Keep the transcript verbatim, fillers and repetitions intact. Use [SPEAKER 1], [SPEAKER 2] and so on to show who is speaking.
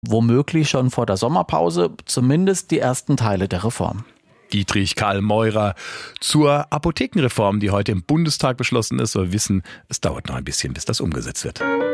[SPEAKER 1] womöglich schon vor der Sommerpause, zumindest die ersten Teile der Reform.
[SPEAKER 2] Dietrich Karl Meurer zur Apothekenreform, die heute im Bundestag beschlossen ist. Wir wissen, es dauert noch ein bisschen, bis das umgesetzt wird.